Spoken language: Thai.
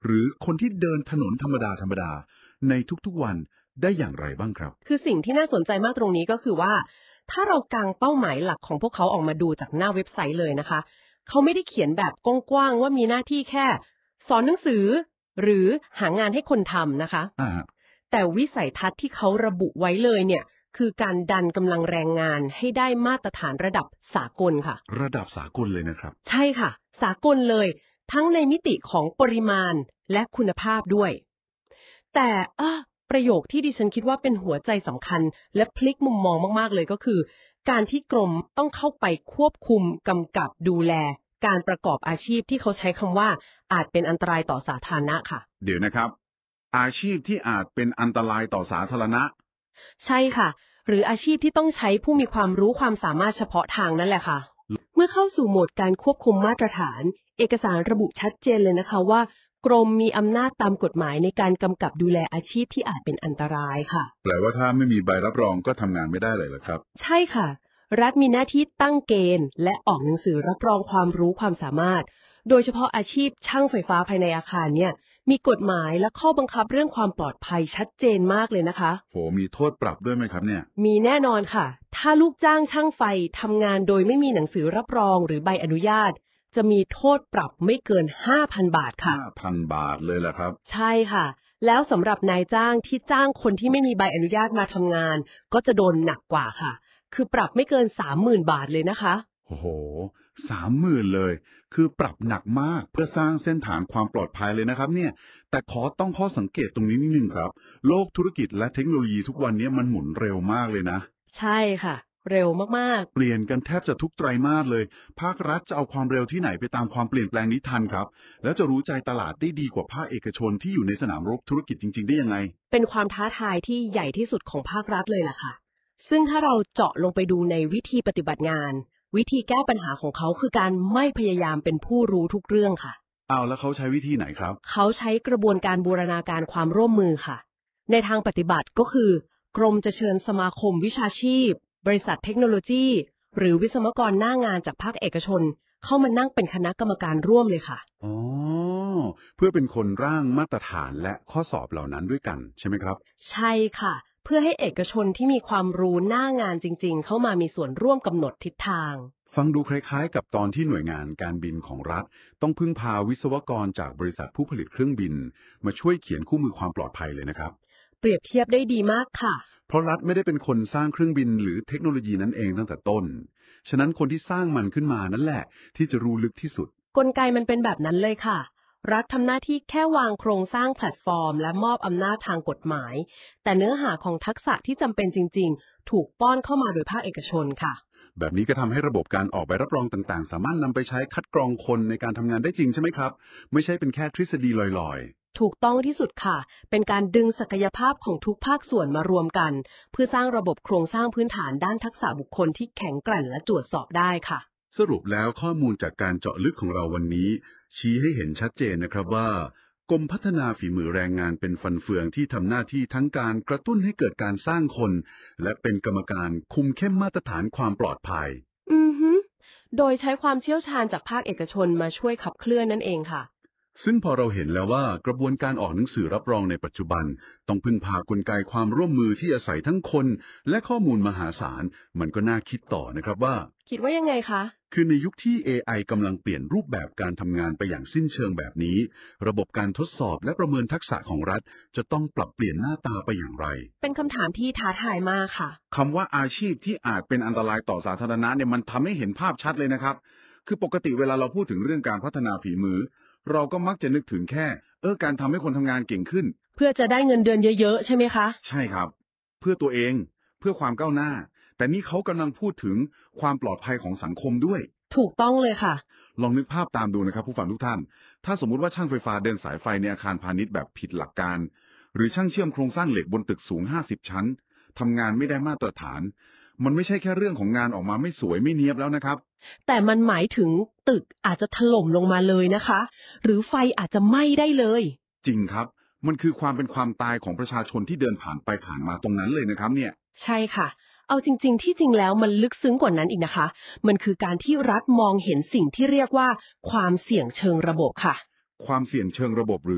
หรือคนที่เดินถนนธรรมดาในทุกๆวันได้อย่างไรบ้างครับคือสิ่งที่น่าสนใจมากตรงนี้ก็คือว่าถ้าเรากางเป้าหมายหลักของพวกเขาออกมาดูจากหน้าเว็บไซต์เลยนะคะเขาไม่ได้เขียนแบบกว้างๆว่ามีหน้าที่แค่สอนหนังสือหรือหางานให้คนทำนะคะแต่วิสัยทัศน์ที่เขาระบุไว้เลยเนี่ยคือการดันกำลังแรงงานให้ได้มาตรฐานระดับสากลค่ะระดับสากลเลยนะครับใช่ค่ะสากลเลยทั้งในมิติของปริมาณและคุณภาพด้วยแต่ประโยคที่ดิฉันคิดว่าเป็นหัวใจสำคัญและพลิกมุมมองมากๆเลยก็คือการที่กรมต้องเข้าไปควบคุมกำกับดูแลการประกอบอาชีพที่เขาใช้คำว่าอาจเป็นอันตรายต่อสาธารณะค่ะเดี๋ยวนะครับอาชีพที่อาจเป็นอันตรายต่อสาธารณะใช่ค่ะหรืออาชีพที่ต้องใช้ผู้มีความรู้ความสามารถเฉพาะทางนั่นแหละค่ะเมื่อเข้าสู่โหมดการควบคุมมาตรฐานเอกสารระบุชัดเจนเลยนะคะว่ากรมมีอำนาจตามกฎหมายในการกำกับดูแลอาชีพที่อาจเป็นอันตรายค่ะแปลว่าถ้าไม่มีใบรับรองก็ทำงานไม่ได้เลยเหรอครับใช่ค่ะรัฐมีหน้าที่ตั้งเกณฑ์และออกหนังสือรับรองความรู้ความสามารถโดยเฉพาะอาชีพช่างไฟฟ้าภายในอาคารเนี่ยมีกฎหมายและข้อบังคับเรื่องความปลอดภัยชัดเจนมากเลยนะคะโหมีโทษปรับด้วยไหมครับเนี่ยมีแน่นอนค่ะถ้าลูกจ้างช่างไฟทำงานโดยไม่มีหนังสือรับรองหรือใบอนุญาตจะมีโทษปรับไม่เกิน 5,000 บาทค่ะ 5,000 บาทเลยเหรอครับใช่ค่ะแล้วสำหรับนายจ้างที่จ้างคนที่ไม่มีใบอนุญาตมาทำงานก็จะโดนหนักกว่าค่ะคือปรับไม่เกิน 30,000 บาทเลยนะคะโอ้โห30,000เลยคือปรับหนักมากเพื่อสร้างเส้นฐานความปลอดภัยเลยนะครับเนี่ยแต่ขอต้องข้อสังเกตตรงนี้นิดนึงครับโลกธุรกิจและเทคโนโลยีทุกวันนี้มันหมุนเร็วมากเลยนะใช่ค่ะเร็วมากๆเปลี่ยนกันแทบจะทุกไตรมาสเลยภาครัฐจะเอาความเร็วที่ไหนไปตามความเปลี่ยนแปลงนี้ทันครับแล้วจะรู้ใจตลาดได้ดีกว่าภาคเอกชนที่อยู่ในสนามรบธุรกิจจริงๆได้ยังไงเป็นความท้าทายที่ใหญ่ที่สุดของภาครัฐเลยล่ะค่ะซึ่งถ้าเราเจาะลงไปดูในวิธีปฏิบัติงานวิธีแก้ปัญหาของเขาคือการไม่พยายามเป็นผู้รู้ทุกเรื่องค่ะแล้วเขาใช้วิธีไหนครับเขาใช้กระบวนการบูรณาการความร่วมมือค่ะในทางปฏิบัติก็คือกรมจะเชิญสมาคมวิชาชีพบริษัทเทคโนโลยีหรือวิศวกรหน้างานจากภาคเอกชนเข้ามานั่งเป็นคณะกรรมการร่วมเลยค่ะอ๋อเพื่อเป็นคนร่างมาตรฐานและข้อสอบเหล่านั้นด้วยกันใช่ไหมครับใช่ค่ะเพื่อให้เอกชนที่มีความรู้หน้างานจริงๆเข้ามามีส่วนร่วมกำหนดทิศทางฟังดูคล้ายๆกับตอนที่หน่วยงานการบินของรัฐต้องพึ่งพาวิศวกรจากบริษัทผู้ผลิตเครื่องบินมาช่วยเขียนคู่มือความปลอดภัยเลยนะครับเปรียบเทียบได้ดีมากค่ะเพราะรัฐไม่ได้เป็นคนสร้างเครื่องบินหรือเทคโนโลยีนั้นเองตั้งแต่ต้นฉะนั้นคนที่สร้างมันขึ้นมานั่นแหละที่จะรู้ลึกที่สุดกลไกมันเป็นแบบนั้นเลยค่ะรัฐทำหน้าที่แค่วางโครงสร้างแพลตฟอร์มและมอบอำนาจทางกฎหมายแต่เนื้อหาของทักษะที่จำเป็นจริงๆถูกป้อนเข้ามาโดยภาคเอกชนค่ะแบบนี้ก็ทำให้ระบบการออกใบรับรองต่างๆสามารถนำไปใช้คัดกรองคนในการทำงานได้จริงใช่ไหมครับไม่ใช่เป็นแค่ทฤษฎีลอยๆถูกต้องที่สุดค่ะเป็นการดึงศักยภาพของทุกภาคส่วนมารวมกันเพื่อสร้างระบบโครงสร้างพื้นฐานด้านทักษะบุคคลที่แข็งแกร่งและตรวจสอบได้ค่ะสรุปแล้วข้อมูลจากการเจาะลึกของเราวันนี้ชี้ให้เห็นชัดเจนนะครับว่ากรมพัฒนาฝีมือแรงงานเป็นฟันเฟืองที่ทำหน้าที่ทั้งการกระตุ้นให้เกิดการสร้างคนและเป็นกรรมการคุมเข้มมาตรฐานความปลอดภัยโดยใช้ความเชี่ยวชาญจากภาคเอกชนมาช่วยขับเคลื่อนนั่นเองค่ะซึ่งพอเราเห็นแล้วว่ากระบวนการออกหนังสือรับรองในปัจจุบันต้องพึ่งพากลไกความร่วมมือที่อาศัยทั้งคนและข้อมูลมหาศาลมันก็น่าคิดต่อนะครับว่าคิดว่ายังไงคะคือในยุคที่ AI กำลังเปลี่ยนรูปแบบการทำงานไปอย่างสิ้นเชิงแบบนี้ระบบการทดสอบและประเมินทักษะของรัฐจะต้องปรับเปลี่ยนหน้าตาไปอย่างไรเป็นคำถามที่ท้าทายมากค่ะคำว่าอาชีพที่อาจเป็นอันตรายต่อสาธารณะเนี่ยมันทำให้เห็นภาพชัดเลยนะครับคือปกติเวลาเราพูดถึงเรื่องการพัฒนาฝีมือเราก็มักจะนึกถึงแค่การทำให้คนทำงานเก่งขึ้นเพื่อจะได้เงินเดือนเยอะๆใช่ไหมคะใช่ครับเพื่อตัวเองเพื่อความก้าวหน้าแต่นี่เขากำลังพูดถึงความปลอดภัยของสังคมด้วยถูกต้องเลยค่ะลองนึกภาพตามดูนะครับผู้ฟังทุกท่านถ้าสมมุติว่าช่างไฟฟ้าเดินสายไฟในอาคารพาณิชย์แบบผิดหลักการหรือช่างเชื่อมโครงสร้างเหล็กบนตึกสูง50 ชั้นทำงานไม่ได้มาตรฐานมันไม่ใช่แค่เรื่องของงานออกมาไม่สวยไม่เนียบแล้วนะครับแต่มันหมายถึงตึกอาจจะถล่มลงมาเลยนะคะหรือไฟอาจจะไหม้ได้เลยจริงครับมันคือความเป็นความตายของประชาชนที่เดินผ่านไปผ่านมาตรงนั้นเลยนะครับเนี่ยใช่ค่ะเอาจริงๆที่จริงแล้วมันลึกซึ้งกว่านั้นอีกนะคะมันคือการที่รัฐมองเห็นสิ่งที่เรียกว่าความเสี่ยงเชิงระบบค่ะความเสี่ยงเชิงระบบหรือ